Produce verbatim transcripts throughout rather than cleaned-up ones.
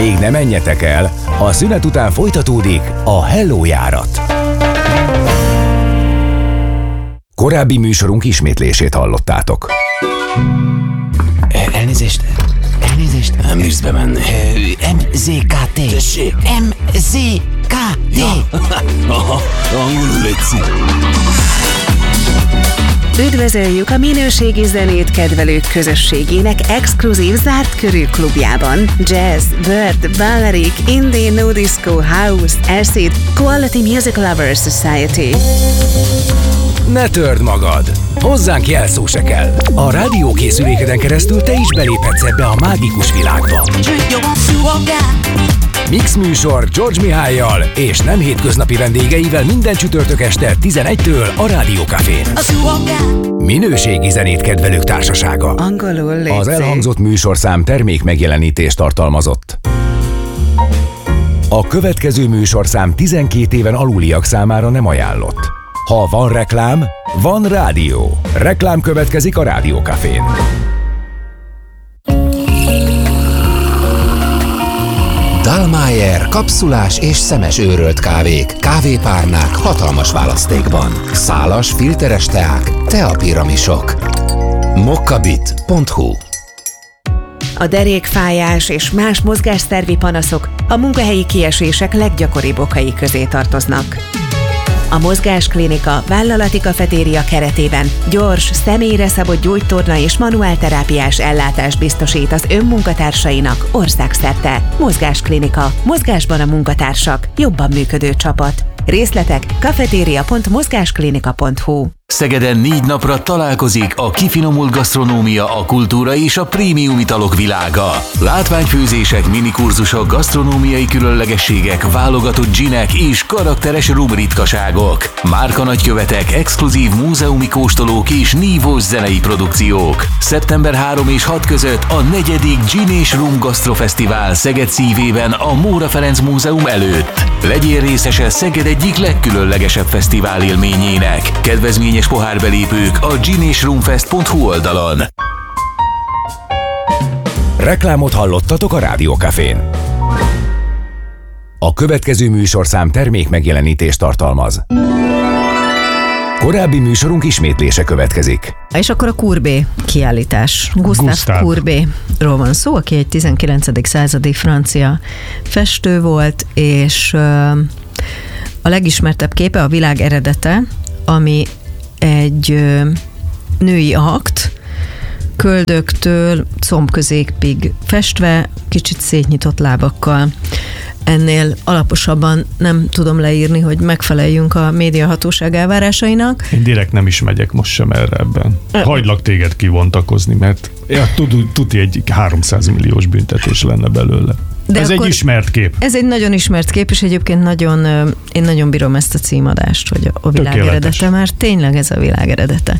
Még ne menjetek el, a szünet után folytatódik a Hello járat. Korábbi műsorunk ismétlését hallottátok. Elnézést, elnézést. Nem bírsz bemenni. em zé ká té. Tessék. em zé ká té. Ja. Aha, angolul létszik. Üdvözöljük a minőségi zenét kedvelők közösségének exkluzív zárt körű klubjában. Jazz, Bird, Balearic, Indie, No Disco, House, Acid, Quality Music Lovers Society. Ne törd magad! Hozzánk jelszó se kell. A rádiókészülékeden keresztül te is beléphetsz ebbe a mágikus világba. Mix műsor George Mihályjal és nem hétköznapi vendégeivel minden csütörtök este tizenegytől a Rádió Cafén. Minőségi zenét kedvelők társasága. Angolul létszik. Az elhangzott műsorszám termék megjelenítést tartalmazott. A következő műsorszám tizenkét éven aluliak számára nem ajánlott. Ha van reklám, van rádió. Reklám következik a Rádió Cafén. Dallmayr kapszulás és szemes őrölt kávék, kávépárnák hatalmas választékban. Szálas, filteres teák, teapiramisok. mokkabit pont hu. A derékfájás és más mozgásszervi panaszok a munkahelyi kiesések leggyakoribb okai közé tartoznak. A Mozgásklinika vállalati kafetéria keretében gyors, személyre szabott gyógytorna és manuálterápiás ellátást biztosít az önmunkatársainak országszerte. Mozgásklinika. Mozgásban a munkatársak. Jobban működő csapat. Részletek kafetéria pont mozgásklinika pont hu. Szegeden négy napra találkozik a kifinomult gasztronómia, a kultúra és a prémium italok világa. Látványfőzések, minikurzusok, gasztronómiai különlegességek, válogatott ginek és karakteres rum ritkaságok. Márka nagykövetek, exkluzív múzeumi kóstolók és nívós zenei produkciók. szeptember harmadika és hatodika között a negyedik Gin és Rum Gasztrofesztivál Szeged szívében a Móra Ferenc Múzeum előtt. Legyél részese Szeged egyik legkülönlegesebb fesztivál élményének. Kedvezményes pohárbelépők a gin és rumfest pont hu oldalon. Reklámot hallottatok a Rádió Cafén. A következő műsorszám termék megjelenítést tartalmaz. Korábbi műsorunk ismétlése következik. És akkor a Courbet kiállítás. Gustave, Gustave. Courbetról van szó, aki egy tizenkilencedik századi francia festő volt, és a legismertebb képe a Világ eredete, ami egy női akt, köldöktől combközépig festve, kicsit szétnyitott lábakkal. Ennél alaposabban nem tudom leírni, hogy megfeleljünk a médiahatóság elvárásainak. Én direkt nem is megyek most sem erre ebben. Hagylak téged kivontakozni, mert ja, tuti egy háromszáz milliós büntetés lenne belőle. De ez egy ismert kép. Ez egy nagyon ismert kép, és egyébként nagyon, én nagyon bírom ezt a címadást, hogy a világ eredete, mert tényleg ez a világ eredete.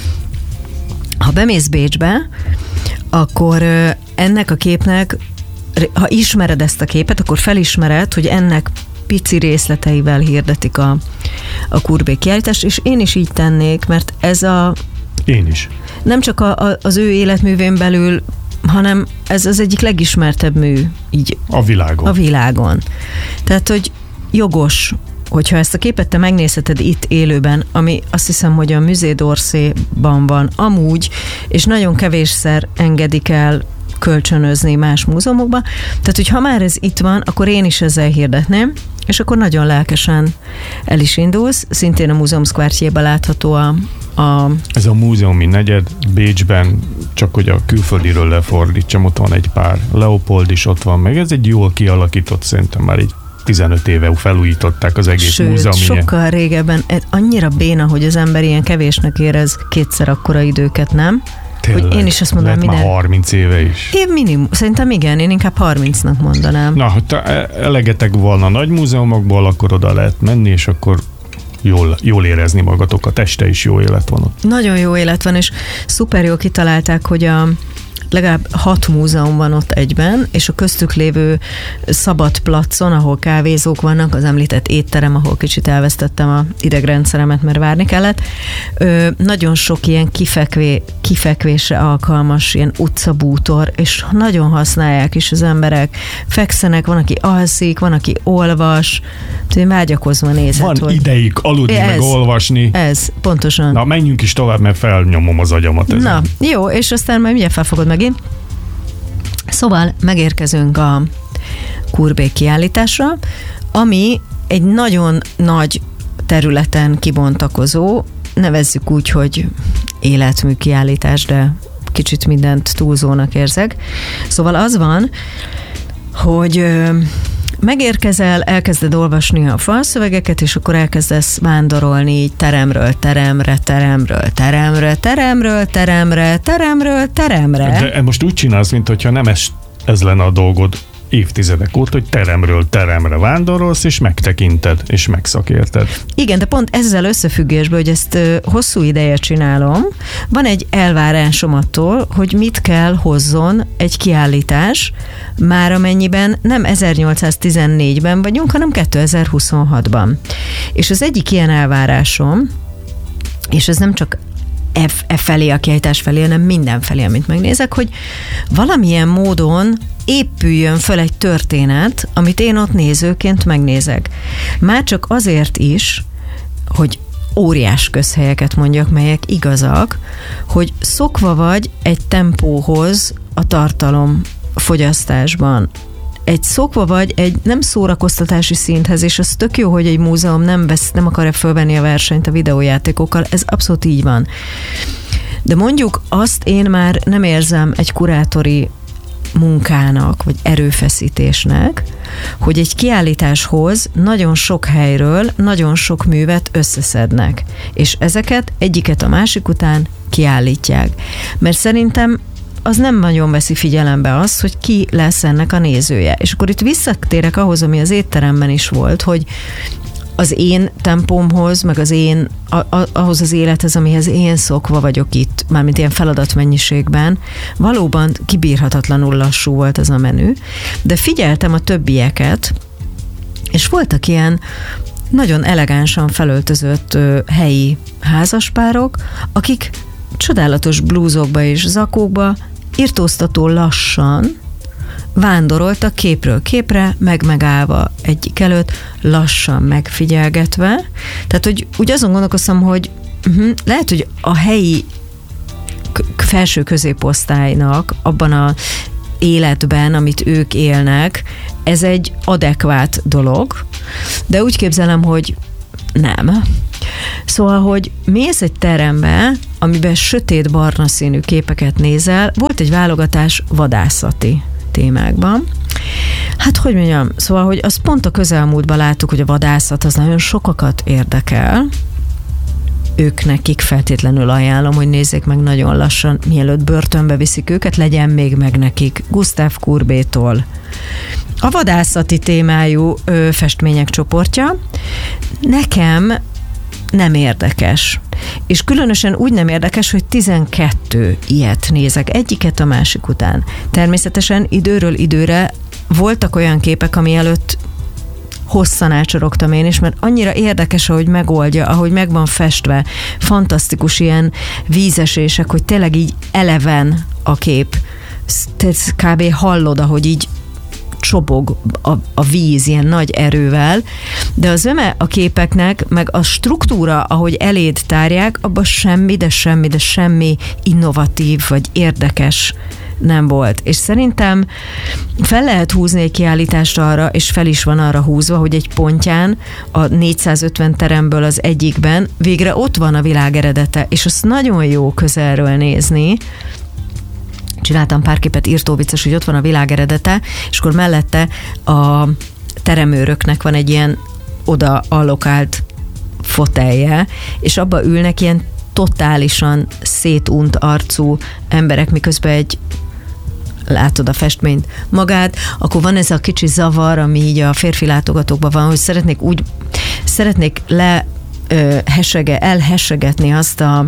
Ha bemész Bécsbe, akkor ennek a képnek, ha ismered ezt a képet, akkor felismered, hogy ennek pici részleteivel hirdetik a, a Courbet kiállítást, és én is így tennék, mert ez a... Én is. Nem csak a, a, az ő életművén belül, hanem ez az egyik legismertebb mű így a világon. A világon. Tehát, hogy jogos, hogyha ezt a képet te megnézheted itt élőben, ami azt hiszem, hogy a Musée d'Orsay-ban van amúgy, és nagyon kevésszer engedik el kölcsönözni más múzeumokba. Tehát, hogy ha már ez itt van, akkor én is ezzel hirdetném, és akkor nagyon lelkesen el is indulsz. Szintén a Museum Quartier-ben látható a, a... Ez a múzeumi negyed Bécsben, csak hogy a külföldiről lefordítsam, ott van egy pár. Leopold is ott van, meg ez egy jól kialakított, szerintem már így tizenöt éve felújították az egész Sőt, múzeum. sokkal régebben. Annyira béna, hogy az ember ilyen kevésnek érez kétszer akkora időket, nem? Tényleg, hogy én is azt mondanám, minden... már harminc éve is. Én minimum, szerintem igen, én inkább harmincnak mondanám. Na, ha elegetek volna nagy múzeumokból, akkor oda lehet menni, és akkor jól, jól érezni magatokat. Este is jó élet van ott. Nagyon jó élet van, és szuper jól kitalálták, hogy a legalább hat múzeum van ott egyben, és a köztük lévő szabad placon, ahol kávézók vannak, az említett étterem, ahol kicsit elvesztettem a idegrendszeremet, mert várni kellett. Ö, nagyon sok ilyen kifekvé, kifekvésre alkalmas ilyen utcabútor, és nagyon használják is az emberek. Fekszenek, van, aki alszik, van, aki olvas, én vágyakozva nézett. Van hogy ideig aludni, ez, meg olvasni. Ez, pontosan. Na, menjünk is tovább, mert felnyomom az agyamat ezen. Na, jó, és aztán majd mindjárt felfogod megint. Szóval megérkezünk a Courbet kiállításra, ami egy nagyon nagy területen kibontakozó, nevezzük úgy, hogy életmű kiállítás, de kicsit mindent túlzónak érzek. Szóval az van, hogy megérkezel, elkezded olvasni a falszövegeket, és akkor elkezdesz vándorolni így teremről, teremre, teremről, teremre, teremről, teremre, teremről, teremre. De most úgy csinálsz, mintha nem ez, ez lenne a dolgod évtizedek óta, hogy teremről teremre vándorolsz, és megtekinted, és megszakérted. Igen, de pont ezzel összefüggésben, hogy ezt hosszú ideje csinálom, van egy elvárásom attól, hogy mit kell hozzon egy kiállítás, már amennyiben nem ezernyolcszáztizennégyben vagyunk, hanem kétezer-huszonhatban. És az egyik ilyen elvárásom, és ez nem csak E, e felé, a kiállítás felé, hanem minden felé, amit megnézek, hogy valamilyen módon épüljön föl egy történet, amit én ott nézőként megnézek. Már csak azért is, hogy óriás közhelyeket mondjak, melyek igazak, hogy szokva vagy egy tempóhoz a tartalom fogyasztásban. Egy szokva vagy egy nem szórakoztatási szinthez, és az tök jó, hogy egy múzeum nem, vesz, nem akarja fölvenni a versenyt a videójátékokkal, ez abszolút így van. De mondjuk azt én már nem érzem egy kurátori munkának, vagy erőfeszítésnek, hogy egy kiállításhoz nagyon sok helyről nagyon sok művet összeszednek, és ezeket egyiket a másik után kiállítják. Mert szerintem az nem nagyon veszi figyelembe azt, hogy ki lesz ennek a nézője. És akkor itt visszatérek ahhoz, ami az étteremben is volt, hogy az én tempómhoz, meg az én, a, a, ahhoz az élethez, amihez én szokva vagyok itt, mármint ilyen feladatmennyiségben, valóban kibírhatatlanul lassú volt ez a menü, de figyeltem a többieket, és voltak ilyen nagyon elegánsan felöltözött ö, helyi házaspárok, akik csodálatos blúzokba és zakókba irtóztató lassan vándoroltak képről képre, meg megállva egyik előtt, lassan megfigyelgetve. Tehát, hogy úgy azon gondolkoztam, hogy uh-huh, lehet, hogy a helyi k- felső középosztálynak abban a életben, amit ők élnek, ez egy adekvát dolog, de úgy képzelem, hogy nem. Szóval, hogy mész egy terembe, amiben sötét barna színű képeket nézel, volt egy válogatás vadászati témákban. Hát, hogy mondjam, szóval, hogy azt pont a közelmúltban láttuk, hogy a vadászat az nagyon sokakat érdekel. Ők nekik feltétlenül ajánlom, hogy nézzék meg nagyon lassan, mielőtt börtönbe viszik őket, legyen még meg nekik Gustave Courbet-tól a vadászati témájú ö, festmények csoportja. Nekem nem érdekes. És különösen úgy nem érdekes, hogy tizenkettő ilyet nézek, egyiket a másik után. Természetesen időről időre voltak olyan képek, ami előtt hosszan elcsorogtam én is, mert annyira érdekes, ahogy megoldja, ahogy meg van festve, fantasztikus ilyen vízesések, hogy tényleg így eleven a kép. Kb. Hallod, ahogy így csobog a, a víz ilyen nagy erővel, de az öme a képeknek, meg a struktúra, ahogy eléd tárják, abban semmi, de semmi, de semmi innovatív, vagy érdekes nem volt. És szerintem fel lehet húzni egy kiállítást arra, és fel is van arra húzva, hogy egy pontján a négyszázötven teremből az egyikben végre ott van a világ eredete, és azt nagyon jó közelről nézni. Csináltam pár képet, írtó vicces, hogy ott van a világ eredete, és akkor mellette a teremőröknek van egy ilyen oda allokált fotelje, és abba ülnek ilyen totálisan szétunt arcú emberek, miközben egy látod a festményt magát, akkor van ez a kicsi zavar, ami így a férfi látogatókban van, hogy szeretnék úgy, szeretnék le ö, hesege, elhessegetni azt a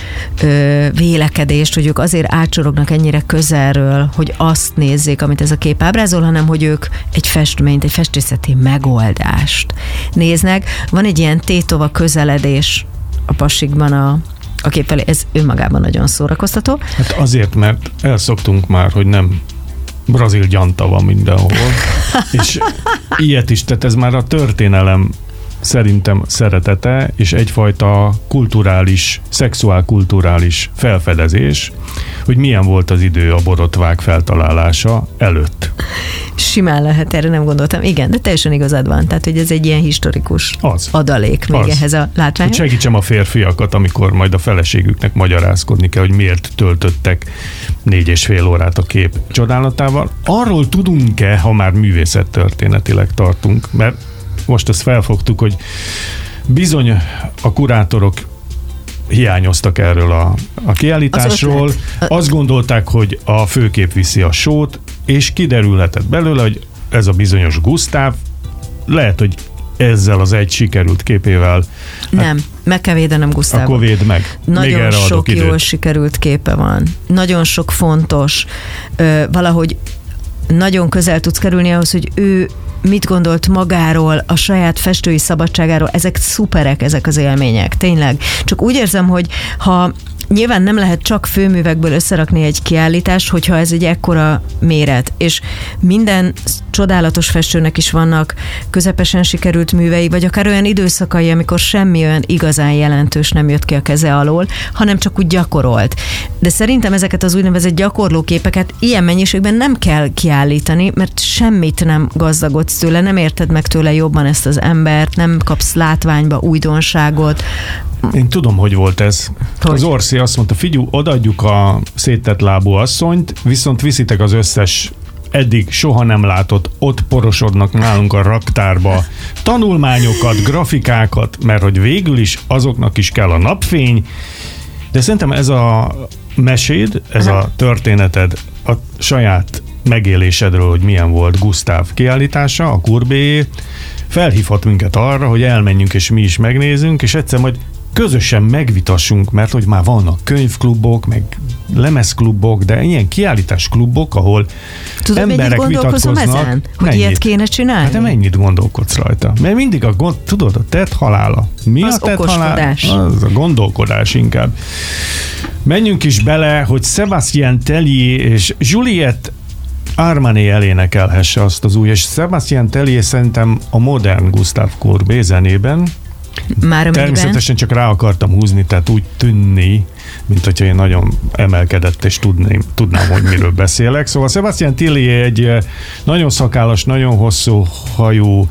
ö, vélekedést, hogy ők azért átsorognak ennyire közelről, hogy azt nézzék, amit ez a kép ábrázol, hanem hogy ők egy festményt, egy festészeti megoldást néznek. Van egy ilyen tétova közeledés a pasikban a a kép felé, ez önmagában nagyon szórakoztató. Hát azért, mert elszoktunk már, hogy nem brazil gyanta van mindenhol, és ilyet is, tehát ez már a történelem szerintem szeretete, és egyfajta kulturális, szexuálkulturális felfedezés, hogy milyen volt az idő a borotvák feltalálása előtt. Simán lehet, erre nem gondoltam. Igen, de teljesen igazad van. Tehát, hogy ez egy ilyen historikus az. adalék még az. ehhez a látványhoz. Hogy segítsem a férfiakat, amikor majd a feleségüknek magyarázkodni kell, hogy miért töltöttek négy és fél órát a kép csodálatával. Arról tudunk-e, ha már művészettörténetileg tartunk, mert most ezt felfogtuk, hogy bizony a kurátorok hiányoztak erről a, a kiállításról. Az Azt gondolták, hogy a főkép viszi a sót, és kiderülhetett belőle, hogy ez a bizonyos Gusztáv, lehet, hogy ezzel az egy sikerült képével. Nem, hát, meg kell védenem Gusztávot. Akkor védd meg. Nagyon sok jól időt. Sikerült képe van. Nagyon sok fontos. Ö, valahogy nagyon közel tudsz kerülni ahhoz, hogy ő mit gondolt magáról, a saját festői szabadságáról. Ezek szuperek, ezek az élmények, tényleg. Csak úgy érzem, hogy ha nyilván nem lehet csak főművekből összerakni egy kiállítást, hogyha ez egy ekkora méret, és minden csodálatos festőnek is vannak közepesen sikerült művei, vagy akár olyan időszakai, amikor semmi olyan igazán jelentős nem jött ki a keze alól, hanem csak úgy gyakorolt. De szerintem ezeket az úgynevezett gyakorlóképeket ilyen mennyiségben nem kell kiállítani, mert semmit nem gazdagodsz tőle, nem érted meg tőle jobban ezt az embert, nem kapsz látványba újdonságot. Én tudom, hogy volt ez. Hogy? Az Orsi azt mondta, figyelj, odaadjuk a széttett lábú asszonyt, viszont viszitek az összes eddig soha nem látott, ott porosodnak nálunk a raktárba tanulmányokat, grafikákat, mert hogy végül is azoknak is kell a napfény, de szerintem ez a meséd, ez a történeted a saját megélésedről, hogy milyen volt Gusztáv kiállítása, a Courbet, felhívhat minket arra, hogy elmenjünk és mi is megnézzünk, és egyszer majd közösen megvitassunk, mert hogy már vannak könyvklubok, meg lemezklubok, de ilyen kiállításklubok, ahol Tudod, emberek vitatkoznak. Ezen, hogy mennyit? Ilyet kéne csinálni? Hát de mennyit gondolkodsz rajta? Mert mindig a gond, tudod, a tett halála. Mi az a tett okoskodás. halála? Az a gondolkodás inkább. Menjünk is bele, hogy Sébastien Tellier és Juliette Armanet elénekelhesse azt az új, és Sébastien Tellier szerintem a modern Gustave Courbet zenében. Már természetesen csak rá akartam húzni, tehát úgy tűnni, mint hogyha én nagyon emelkedett, és tudném, tudnám, hogy miről beszélek. Szóval Sébastien Tellier egy nagyon szakállas, nagyon hosszú hajú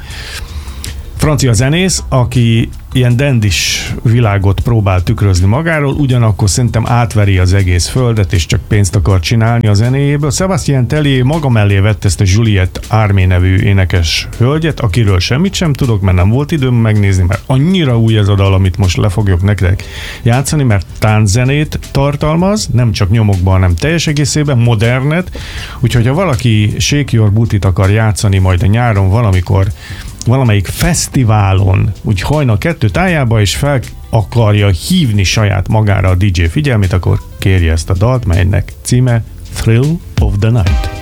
francia zenész, aki ilyen dandis világot próbál tükrözni magáról, ugyanakkor szerintem átveri az egész földet, és csak pénzt akar csinálni a zenéjéből. Sébastien Tellier maga mellé vett ezt a Juliette Armanet nevű énekes hölgyet, akiről semmit sem tudok, mert nem volt időm megnézni, mert annyira új ez a dal, amit most le fogjuk nektek játszani, mert tánczenét tartalmaz, nem csak nyomokban, hanem teljes egészében, modernet, úgyhogy ha valaki Shake Your Booty-t akar játszani majd a nyáron valamikor valamelyik fesztiválon, úgy hajnal kettő tájába, és fel akarja hívni saját magára a dé dzsé figyelmét, akkor kérje ezt a dalt, melynek címe Thrill of the Night.